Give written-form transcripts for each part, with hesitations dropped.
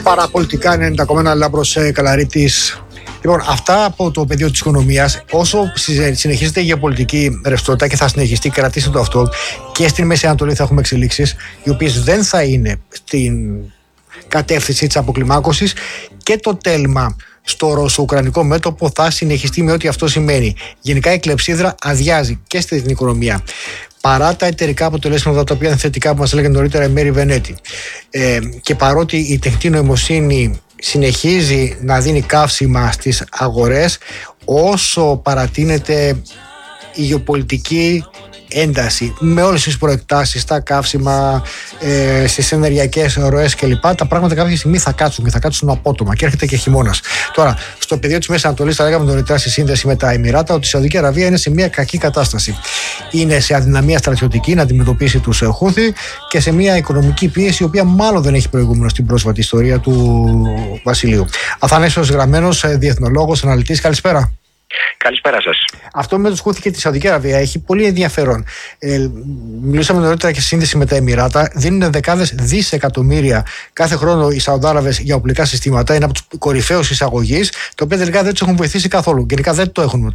Παραπολιτικά 90,1 Λάμπρος Καλαρίτης. Λοιπόν, αυτά από το πεδίο της οικονομίας. Όσο συνεχίζεται η γεωπολιτική ρευστότητα και θα συνεχιστεί, κρατήστε το αυτό, και στην Μέση Ανατολή θα έχουμε εξελίξεις, οι οποίες δεν θα είναι στην κατεύθυνση της αποκλιμάκωσης, και το τέλμα στο ρωσο-ουκρανικό μέτωπο θα συνεχιστεί με ό,τι αυτό σημαίνει. Γενικά η κλεψίδρα αδειάζει και στην οικονομία. Παρά τα εταιρικά αποτελέσματα τα οποία είναι θετικά, που μας έλεγε νωρίτερα η Μέρη Βενέτη, και παρότι η τεχνητή νοημοσύνη συνεχίζει να δίνει καύσιμα στις αγορές, όσο παρατείνεται η γεωπολιτική ένταση με όλες τις προεκτάσεις, τα καύσιμα, στις ενεργειακές ροές κλπ., τα πράγματα κάποια στιγμή θα κάτσουν και θα κάτσουν απότομα, και έρχεται και χειμώνας. Τώρα, στο πεδίο της Μέσης Ανατολής, θα λέγαμε νωρίτερα στη σύνδεση με τα Εμιράτα, ότι η Σαουδική Αραβία είναι σε μια κακή κατάσταση. Είναι σε αδυναμία στρατιωτική να αντιμετωπίσει τους Χούθι και σε μια οικονομική πίεση, η οποία μάλλον δεν έχει προηγούμενο στην πρόσφατη ιστορία του Βασιλείου. Αθανάσιος Γραμμένος, διεθνολόγος, αναλυτής, καλησπέρα. Καλησπέρα σας. Αυτό με τους Χούθι και τη Σαουδική Αραβία έχει πολύ ενδιαφέρον. Μιλήσαμε νωρίτερα και στη σύνδεση με τα Εμιράτα. Δίνουν δεκάδες δισεκατομμύρια κάθε χρόνο οι Σαουδάραβες για οπλικά συστήματα. Είναι από τους κορυφαίους εισαγωγείς, τα οποία τελικά δεν τους έχουν βοηθήσει καθόλου. Γενικά δεν το έχουν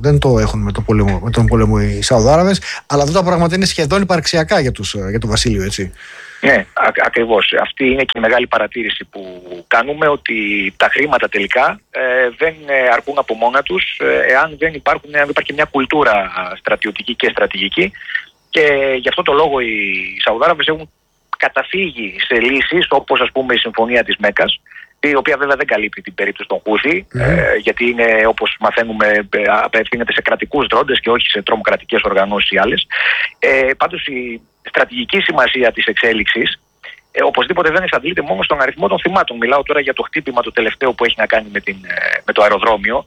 με τον πόλεμο οι Σαουδάραβες, αλλά αυτά τα πράγματα είναι σχεδόν υπαρξιακά για το Βασίλειο, έτσι. Ναι, ακριβώς. Αυτή είναι και η μεγάλη παρατήρηση που κάνουμε, ότι τα χρήματα τελικά δεν αρκούν από μόνα τους εάν δεν υπάρχει μια κουλτούρα στρατιωτική και στρατηγική, και γι' αυτό το λόγο οι Σαουδάραβες έχουν καταφύγει σε λύσεις όπως, ας πούμε, η Συμφωνία της Μέκκας, η οποία βέβαια δεν καλύπτει την περίπτωση των Χούθι, γιατί είναι, όπως μαθαίνουμε, απευθύνεται σε κρατικούς δρόντες και όχι σε τρομοκρατικές οργανώσεις ή άλλες. Πάντως η στρατηγική σημασία της εξέλιξης οπωσδήποτε δεν εξαντλείται μόνο στον αριθμό των θυμάτων. Μιλάω τώρα για το χτύπημα το τελευταίο που έχει να κάνει με το αεροδρόμιο.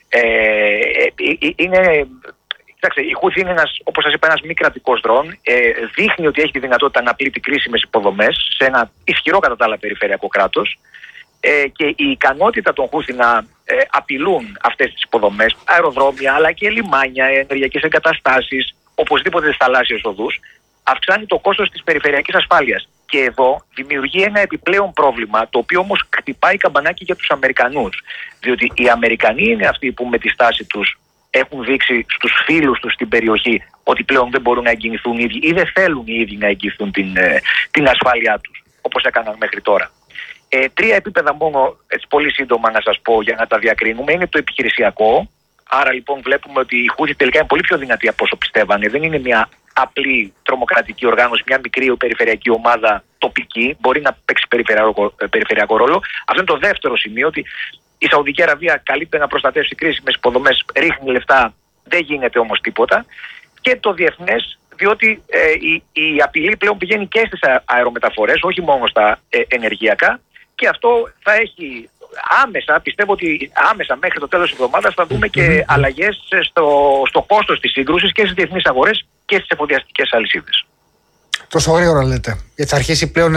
Κοιτάξτε, η Χούθι είναι όπως σας είπα, ένας μη κρατικός δρόν. Δείχνει ότι έχει τη δυνατότητα να πλήττει κρίσιμες υποδομές σε ένα ισχυρό κατά τα άλλα περιφερειακό κράτος. Και η ικανότητα των Χούθι να απειλούν αυτές τις υποδομές, αεροδρόμια αλλά και λιμάνια, ενεργειακές εγκαταστάσεις, οπωσδήποτε τις θαλάσσιες οδούς, αυξάνει το κόστος της περιφερειακής ασφάλειας. Και εδώ δημιουργεί ένα επιπλέον πρόβλημα, το οποίο όμως χτυπάει καμπανάκι για τους Αμερικανούς. Διότι οι Αμερικανοί είναι αυτοί που με τη στάση τους έχουν δείξει στους φίλους τους στην περιοχή ότι πλέον δεν μπορούν να εγγυηθούν οι ίδιοι ή δεν θέλουν οι ίδιοι να εγγυηθούν την ασφάλειά τους, όπως έκαναν μέχρι τώρα. Τρία επίπεδα μόνο, έτσι πολύ σύντομα να σας πω για να τα διακρίνουμε. Είναι το επιχειρησιακό. Άρα λοιπόν βλέπουμε ότι η Χούθι τελικά είναι πολύ πιο δυνατή από όσο πιστεύανε. Δεν είναι μια απλή τρομοκρατική οργάνωση, μια μικρή περιφερειακή ομάδα τοπική. Μπορεί να παίξει περιφερειακό ρόλο. Αυτό είναι το δεύτερο σημείο, ότι η Σαουδική Αραβία καλείται να προστατεύσει κρίσιμες υποδομές, ρίχνει λεφτά, δεν γίνεται όμως τίποτα. Και το διεθνές, διότι η απειλή πλέον πηγαίνει και στις αερομεταφορές, όχι μόνο στα ενεργειακά, και αυτό θα έχει άμεσα, πιστεύω ότι άμεσα μέχρι το τέλος της εβδομάδας θα δούμε και αλλαγές στο κόστος της σύγκρουσης και στις διεθνείς αγορές και στις εφοδιαστικές αλυσίδες. Τόσο γρήγορα λέτε? Γιατί θα αρχίσει πλέον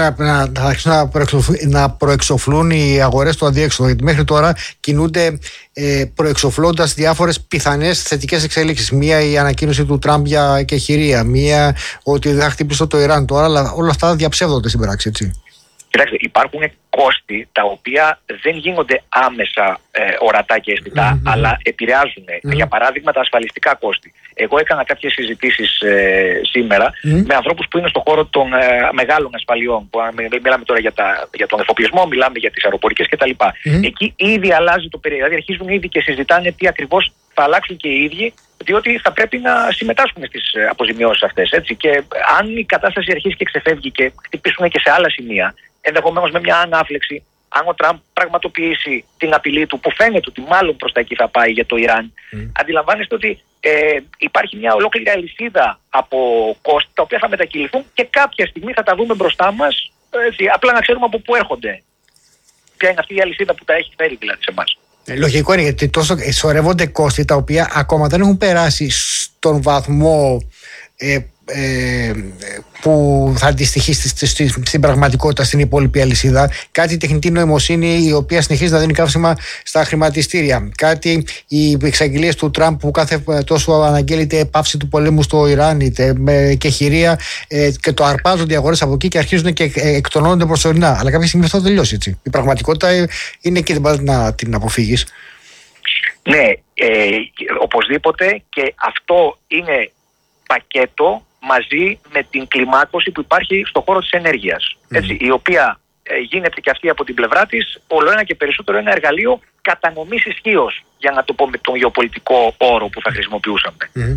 να προεξοφλούν οι αγορές του αντιέξοδο. Γιατί μέχρι τώρα κινούνται προεξοφλώντας διάφορες πιθανές θετικές εξέλιξεις. Μία η ανακοίνωση του Τραμπ για εκεχηρία, μία ότι δεν θα χτυπήσει το Ιράν τώρα, αλλά όλα αυτά διαψεύδονται στην πράξη, έτσι. Κοιτάξτε, υπάρχουν κόστη τα οποία δεν γίνονται άμεσα ορατά και αισθητά, αλλά επηρεάζουν. Για παράδειγμα, τα ασφαλιστικά κόστη. Εγώ έκανα κάποιες συζητήσεις σήμερα με ανθρώπους που είναι στον χώρο των μεγάλων ασφαλιών. Που, μιλάμε τώρα για τον εφοπλισμό, μιλάμε για τις αεροπορικές κτλ. Εκεί ήδη αλλάζει το περιβάλλον, αρχίζουν ήδη και συζητάνε τι ακριβώς θα αλλάξουν και οι ίδιοι, διότι θα πρέπει να συμμετάσχουν στις αποζημιώσεις αυτές. Έτσι. Και αν η κατάσταση αρχίσει και ξεφεύγει και χτυπήσουν και σε άλλα σημεία, ενδεχομένως με μια ανάφλεξη, αν ο Τραμπ πραγματοποιήσει την απειλή του, που φαίνεται ότι μάλλον προς τα εκεί θα πάει για το Ιράν, αντιλαμβάνεστε ότι υπάρχει μια ολόκληρη αλυσίδα από κόστη τα οποία θα μετακυληθούν και κάποια στιγμή θα τα δούμε μπροστά μας, απλά να ξέρουμε από πού έρχονται. Ποια είναι αυτή η αλυσίδα που τα έχει φέρει δηλαδή σε εμάς. Λογικό είναι, γιατί τόσο σωρεύονται κόστη τα οποία ακόμα δεν έχουν περάσει στον βαθμό που θα αντιστοιχεί στην πραγματικότητα στην υπόλοιπη αλυσίδα. Κάτι η τεχνητή νοημοσύνη η οποία συνεχίζει να δίνει καύσιμα στα χρηματιστήρια. Κάτι οι εξαγγελίες του Τραμπ που κάθε τόσο αναγγέλλεται πάυση του πολέμου στο Ιράν είτε με κεχηρία και το αρπάζονται οι αγορές από εκεί και αρχίζουν και εκτονώνονται προσωρινά. Αλλά κάποια στιγμή αυτό θα τελειώσει έτσι. Η πραγματικότητα είναι και δεν μπορεί να την αποφύγεις. Ναι, οπωσδήποτε, και αυτό είναι πακέτο μαζί με την κλιμάκωση που υπάρχει στον χώρο της ενέργειας. Έτσι, η οποία γίνεται και αυτή από την πλευρά της όλο ένα και περισσότερο ένα εργαλείο κατανομής ισχύως, για να το πω με τον γεωπολιτικό όρο που θα χρησιμοποιούσαμε.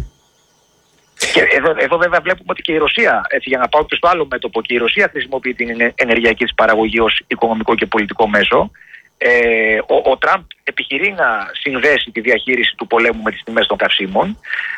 Και εδώ βέβαια βλέπουμε ότι και η Ρωσία, έτσι, για να πάω και στο άλλο μέτωπο, και η Ρωσία χρησιμοποιεί την ενεργειακή της παραγωγή ως οικονομικό και πολιτικό μέσο. Ο Τραμπ επιχειρεί να συνδέσει τη διαχείριση του πολέμου με τις τιμές των καυσίμων.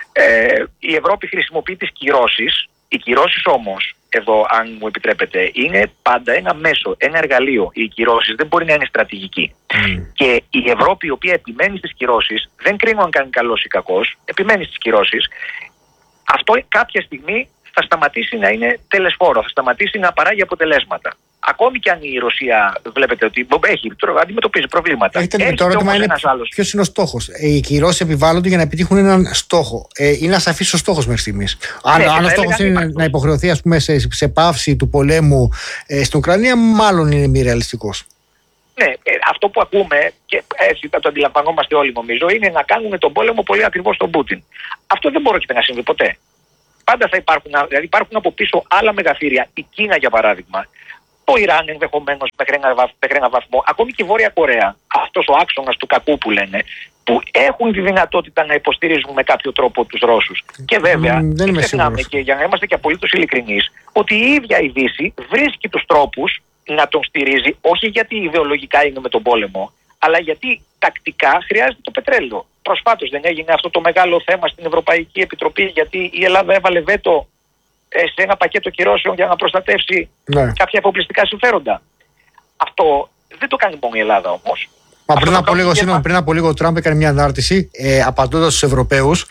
Η Ευρώπη χρησιμοποιεί τις κυρώσεις. Οι κυρώσεις όμως, εδώ αν μου επιτρέπετε, είναι πάντα ένα μέσο, ένα εργαλείο. Οι κυρώσεις δεν μπορεί να είναι στρατηγική. Και η Ευρώπη, η οποία επιμένει στις κυρώσεις, δεν κρίνω αν κάνει καλός ή κακός, επιμένει στις κυρώσεις, αυτό κάποια στιγμή θα σταματήσει να είναι τελεσφόρο, θα σταματήσει να παράγει αποτελέσματα. Ακόμη και αν η Ρωσία βλέπετε ότι αντιμετωπίζει προβλήματα. Το ερώτημα είναι ποιος είναι ο στόχος. Οι κυρώσεις επιβάλλονται για να επιτύχουν έναν στόχο. Είναι ασαφής ο στόχος μέχρι στιγμής. Αν ο στόχος είναι να υποχρεωθεί, ας πούμε, σε πάυση του πολέμου στην Ουκρανία, μάλλον είναι μη ρεαλιστικός. Ναι, αυτό που ακούμε, και έτσι θα το αντιλαμβανόμαστε όλοι νομίζω, είναι να κάνουμε τον πόλεμο πολύ ακριβώς στον Πούτιν. Αυτό δεν πρόκειται να συμβεί ποτέ. Πάντα θα υπάρχουν, δηλαδή υπάρχουν από πίσω άλλα μεγαθύρια. Η Κίνα, για παράδειγμα, το Ιράν ενδεχομένως μέχρι ένα βαθμό, ακόμη και η Βόρεια Κορέα, αυτός ο άξονας του κακού που λένε, που έχουν τη δυνατότητα να υποστηρίζουν με κάποιο τρόπο τους Ρώσους. Και βέβαια, δεν ξεχνάμε, και για να είμαστε και απολύτως ειλικρινείς, ότι η ίδια η Δύση βρίσκει τους τρόπους να τον στηρίζει, όχι γιατί ιδεολογικά είναι με τον πόλεμο, αλλά γιατί τακτικά χρειάζεται το πετρέλαιο. Προσφάτως δεν έγινε αυτό το μεγάλο θέμα στην Ευρωπαϊκή Επιτροπή, γιατί η Ελλάδα έβαλε βέτο σε ένα πακέτο κυρώσεων για να προστατεύσει κάποια εφοπλιστικά συμφέροντα. Αυτό δεν το κάνει μόνο η Ελλάδα όμως. Μα πριν από λίγο ο Τραμπ έκανε μια ανάρτηση απαντώντας στους Ευρωπαίους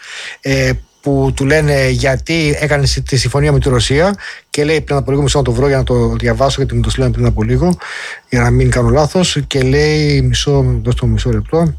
που του λένε γιατί έκανε τη συμφωνία με τη Ρωσία, και λέει, πριν από λίγο, μισό να το βρω για να το διαβάσω, γιατί μου το στείλανε πριν από λίγο, για να μην κάνω λάθος, και λέει, μισό λεπτό,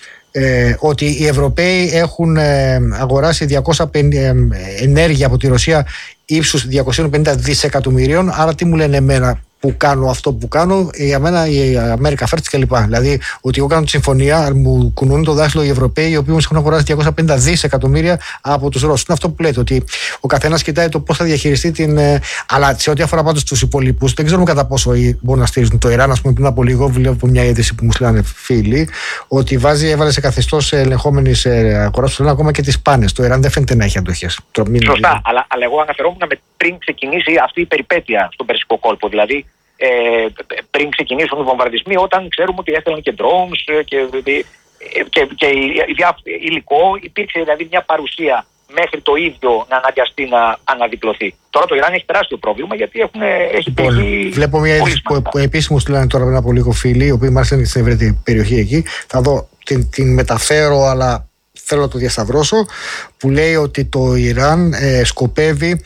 ότι οι Ευρωπαίοι έχουν αγοράσει 250 ενέργεια από τη Ρωσία ύψους 250 δισεκατομμυρίων. Άρα τι μου λένε εμένα που κάνω αυτό που κάνω, για μένα η America First κλπ. Δηλαδή ότι εγώ κάνω τη συμφωνία, μου κουνούν το δάχτυλο οι Ευρωπαίοι, οι οποίοι όμως έχουν αγοράσει 250 δισεκατομμύρια από τους Ρώσους. Είναι αυτό που λέτε, ότι ο καθένας κοιτάει το πώς θα διαχειριστεί την. Αλλά σε ό,τι αφορά πάντως τους υπολείπους, δεν ξέρουμε κατά πόσο μπορούν να στηρίζουν. Το Ιράν, ας πούμε, πριν από λίγο, βλέπω μια είδηση που μου στείλανε φίλοι, ότι έβαλε σε καθεστώς ελεγχόμενης αγοράς του ακόμα και τις πάνες. Το Ιράν δεν φαίνεται να έχει αντοχές. Σωστά, αλλά εγώ αναφερόμουν πριν ξεκινήσει αυτή η περιπέτεια στον Περσικό κόλπο. Δηλαδή, πριν ξεκινήσουν οι βομβαρδισμοί, όταν ξέρουμε ότι έστελναν και drones και υλικό, υπήρξε δηλαδή μια παρουσία μέχρι το ίδιο να αναγκαστεί να αναδιπλωθεί. Τώρα το Ιράν έχει τεράστιο πρόβλημα, γιατί έχει πληγεί. Βλέπω μια είδηση που επίσης μου στείλανε τώρα πριν από λίγο φίλοι, οι οποίοι μάλιστα είναι στην ευρύτερη περιοχή εκεί. Θα δω, την μεταφέρω, αλλά θέλω να το διασταυρώσω, που λέει ότι το Ιράν σκοπεύει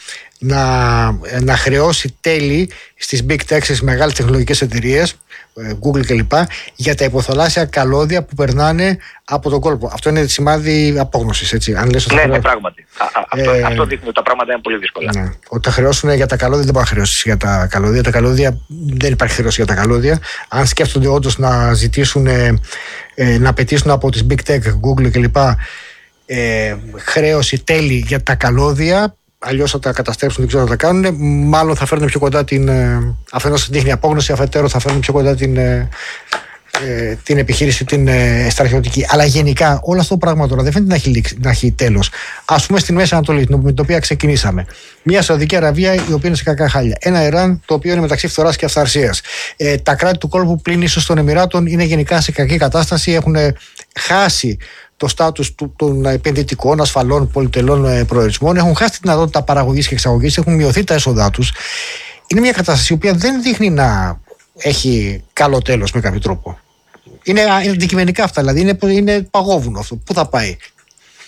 να χρεώσει τέλη στις big tech, στις μεγάλες τεχνολογικές εταιρείες, Google κλπ, για τα υποθαλάσσια καλώδια που περνάνε από τον κόλπο. Αυτό είναι σημάδι απόγνωσης, έτσι. Αν λες, ναι, πράγματι. Αυτό δείχνει ότι τα πράγματα είναι πολύ δύσκολα. Ναι. Ότι θα χρεώσουν για τα καλώδια, δεν μπορεί να χρεώσει για τα καλώδια. Τα καλώδια, δεν υπάρχει χρέωση για τα καλώδια. Αν σκέφτονται όντως να ζητήσουν, να απαιτήσουν από τις big tech, Google κλπ, χρέωση τέλη για τα καλώδια, αλλιώς θα τα καταστρέψουν, δεν ξέρω να τα κάνουν. Μάλλον θα φέρουν πιο κοντά αφενός δείχνει απόγνωση, αφετέρου θα φέρουν πιο κοντά την επιχείρηση, την στρατιωτική. Αλλά γενικά όλο αυτό το πράγμα τώρα δεν φαίνεται να έχει τέλος. Ας πούμε στην Μέση Ανατολή, με την οποία ξεκινήσαμε. Μια Σαουδική Αραβία, η οποία είναι σε κακά χάλια. Ένα Ιράν, το οποίο είναι μεταξύ φθοράς και αυθαρσίας. Τα κράτη του κόλπου πλην ίσως των Εμιράτων είναι γενικά σε κακή κατάσταση. Έχουν χάσει το στάτους των επενδυτικών, ασφαλών, πολυτελών προορισμών, έχουν χάσει τη δυνατότητα παραγωγής και εξαγωγής, έχουν μειωθεί τα έσοδά τους. Είναι μια κατάσταση η οποία δεν δείχνει να έχει καλό τέλος με κάποιο τρόπο. Είναι αντικειμενικά αυτά, δηλαδή είναι παγόβουνο αυτό. Πού θα πάει?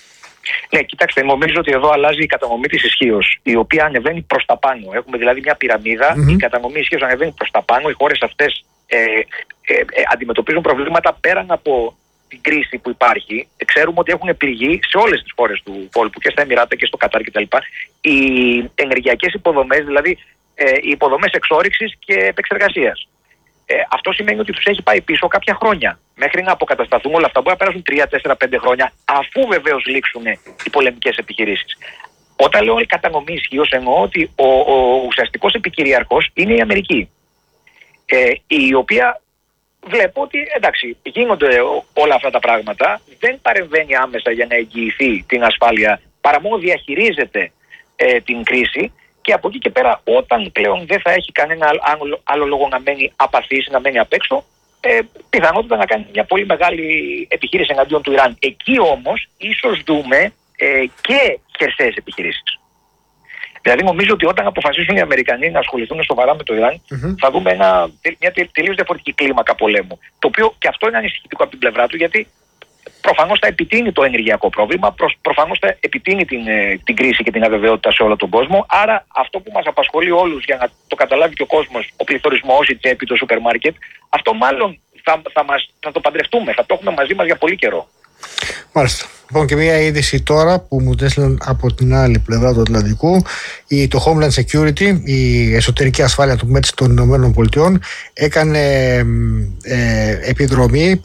Ναι, κοιτάξτε, νομίζω ότι εδώ αλλάζει η κατανομή της ισχύως, η οποία ανεβαίνει προς τα πάνω. Έχουμε δηλαδή μια πυραμίδα, η κατανομή ισχύως ανεβαίνει προς τα πάνω. Οι χώρες αυτές αντιμετωπίζουν προβλήματα πέραν από την κρίση που υπάρχει. Ξέρουμε ότι έχουν πληγεί σε όλες τις χώρες του κόλπου, και στα Εμιράτα και στο Κατάρ κτλ. Οι ενεργειακές υποδομές, δηλαδή οι υποδομές εξόρυξης και επεξεργασίας. Αυτό σημαίνει ότι τους έχει πάει πίσω κάποια χρόνια. Μέχρι να αποκατασταθούν όλα αυτά, μπορεί να περάσουν 3, 4, 5 χρόνια, αφού βεβαίως λήξουν οι πολεμικές επιχειρήσεις. Όταν λέω η κατανομή ισχύως, εννοώ ότι ο ουσιαστικός επικυριαρχός είναι η Αμερική. Η οποία βλέπω ότι εντάξει, γίνονται όλα αυτά τα πράγματα, δεν παρεμβαίνει άμεσα για να εγγυηθεί την ασφάλεια, παρά μόνο διαχειρίζεται την κρίση. Και από εκεί και πέρα, όταν πλέον δεν θα έχει κανένα άλλο λόγο να μένει απαθής, να μένει απ' έξω, πιθανότητα να κάνει μια πολύ μεγάλη επιχείρηση εναντίον του Ιράν. Εκεί όμως ίσως δούμε και χερσαίες επιχειρήσεις. Δηλαδή, νομίζω ότι όταν αποφασίσουν οι Αμερικανοί να ασχοληθούν σοβαρά με το Ιράν, θα δούμε μια τελείως διαφορετική κλίμακα πολέμου. Το οποίο και αυτό είναι ανησυχητικό από την πλευρά του, γιατί προφανώς θα επιτείνει το ενεργειακό πρόβλημα, προφανώς θα επιτείνει την κρίση και την αβεβαιότητα σε όλο τον κόσμο. Άρα, αυτό που μας απασχολεί όλους, για να το καταλάβει και ο κόσμος, ο πληθωρισμός, η τσέπη, το σούπερ μάρκετ, αυτό μάλλον θα το παντρευτούμε, θα το έχουμε μαζί μας για πολύ καιρό. Μάλιστα. Λοιπόν, και μια είδηση τώρα που μου έστειλαν από την άλλη πλευρά του Ατλαντικού. Το Homeland Security, η εσωτερική ασφάλεια του ΜΕΤΣ των ΗΠΑ, έκανε επιδρομή,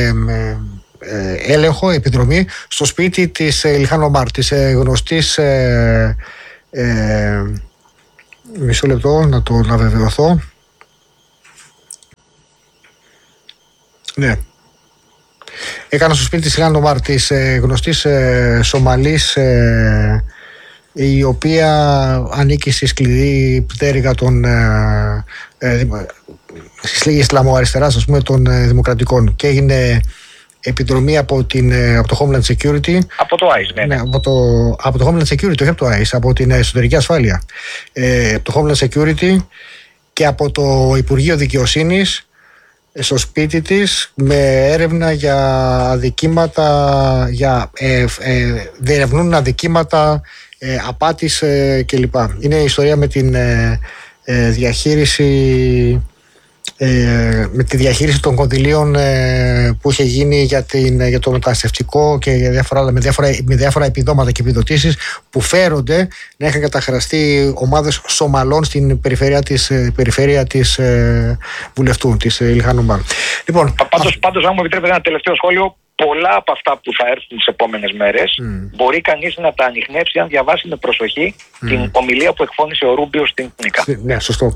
έλεγχο, επιδρομή στο σπίτι της Ιλχάν Ομάρ, της γνωστής, μισό λεπτό να βεβαιωθώ. Ναι. Έκανα στο σπίτι της Ιλχάν Ομάρ, της γνωστής Σομαλής, η οποία ανήκει στη σκληρή πτέρυγα των στις λίγες Ισλαμοαριστεράς, ας πούμε, των δημοκρατικών, και έγινε επιδρομή από το Homeland Security. Από το ICE, ναι. Από το Homeland Security, όχι από το ICE, από την εσωτερική ασφάλεια. Από το Homeland Security και από το Υπουργείο Δικαιοσύνης στο σπίτι της, με έρευνα για αδικήματα, διερευνούν αδικήματα απάτης κλπ. Είναι η ιστορία με την διαχείριση με τη διαχείριση των κονδυλίων που είχε γίνει για το μεταναστευτικό και με διάφορα επιδόματα και επιδοτήσεις που φέρονται να είχαν καταχραστεί ομάδες Σομαλών στην περιφέρεια της βουλευτού, της Ιλχάν Ομάρ. Λοιπόν, πάντως, αν μου επιτρέπετε ένα τελευταίο σχόλιο, πολλά από αυτά που θα έρθουν τις επόμενες μέρες μπορεί κανείς να τα ανιχνεύσει αν διαβάσει με προσοχή την ομιλία που εκφώνησε ο Ρούμπιο στην ΝΙΚΑ. Ναι,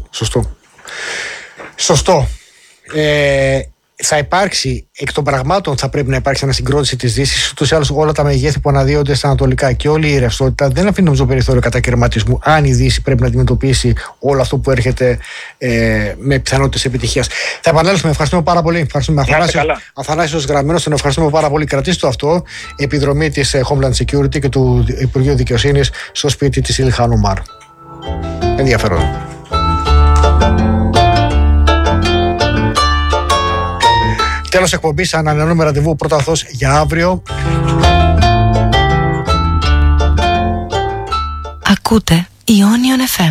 σωστό. Θα υπάρξει, εκ των πραγμάτων θα πρέπει να υπάρξει ανασυγκρότηση της Δύσης. Ούτως ή άλλως όλα τα μεγέθη που αναδύονται στα ανατολικά και όλη η ρευστότητα δεν αφήνει νομίζω περιθώριο κατακαιρματισμού, αν η Δύση πρέπει να αντιμετωπίσει όλο αυτό που έρχεται με πιθανότητες επιτυχίας. Θα επανέλθουμε. Ευχαριστούμε πάρα πολύ. Ευχαριστούμε. Αθανάσιος Γραμμένος, τον ευχαριστούμε πάρα πολύ. Κρατήστε το αυτό. Επιδρομή της Homeland Security και του Υπουργείου Δικαιοσύνης στο σπίτι της Ιλχάν Ομάρ. Ενδιαφέρον. Τέλος εκπομπής, ανανεώνουμε ραντεβού πρώτα αθώς για αύριο. Ακούτε Ionion FM.